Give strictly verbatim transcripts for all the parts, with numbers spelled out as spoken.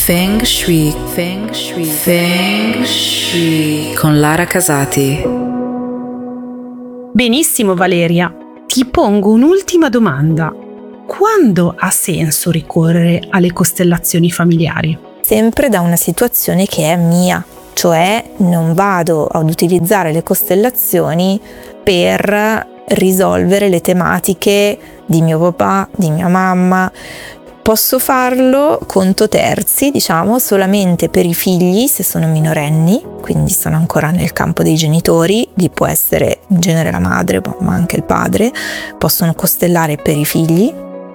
Feng Shui, Feng Shui, Feng Shui con Lara Casati. Benissimo Valeria, ti pongo un'ultima domanda. Quando ha senso ricorrere alle costellazioni familiari? Sempre da una situazione che è mia, cioè non vado ad utilizzare le costellazioni per risolvere le tematiche di mio papà, di mia mamma. Posso farlo conto terzi, diciamo, solamente per i figli se sono minorenni, quindi sono ancora nel campo dei genitori, lì può essere in genere la madre, ma anche il padre, possono costellare per i figli,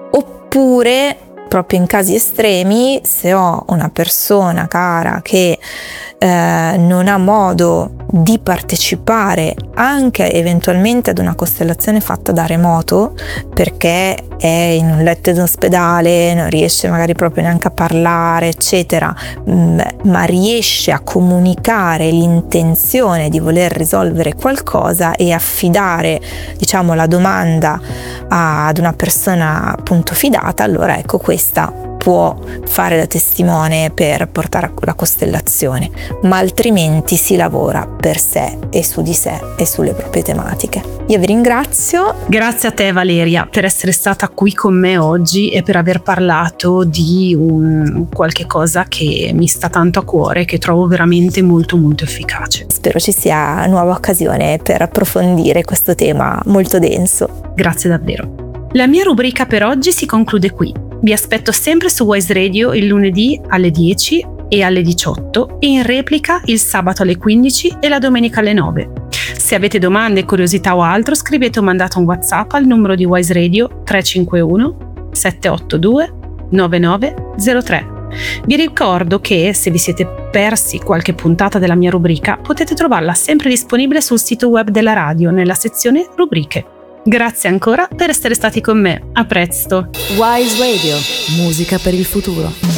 oppure proprio in casi estremi, se ho una persona cara che eh, non ha modo di partecipare anche eventualmente ad una costellazione fatta da remoto perché è in un letto d'ospedale, non riesce magari proprio neanche a parlare eccetera, ma riesce a comunicare l'intenzione di voler risolvere qualcosa e affidare, diciamo, la domanda ad una persona appunto fidata, allora ecco, questa può fare da testimone per portare la costellazione, ma altrimenti si lavora per sé e su di sé e sulle proprie tematiche. Io vi ringrazio. Grazie a te Valeria per essere stata qui con me oggi e per aver parlato di un qualche cosa che mi sta tanto a cuore, che trovo veramente molto molto efficace. Spero ci sia nuova occasione per approfondire questo tema molto denso. Grazie davvero. La mia rubrica per oggi si conclude qui. Vi aspetto sempre su Wise Radio il lunedì alle dieci e alle diciotto e in replica il sabato alle quindici e la domenica alle nove. Se avete domande, curiosità o altro, scrivete o mandate un WhatsApp al numero di Wise Radio tre cinque uno sette otto due nove nove zero tre. Vi ricordo che se vi siete persi qualche puntata della mia rubrica potete trovarla sempre disponibile sul sito web della radio nella sezione rubriche. Grazie ancora per essere stati con me. A presto. Wise Radio, musica per il futuro.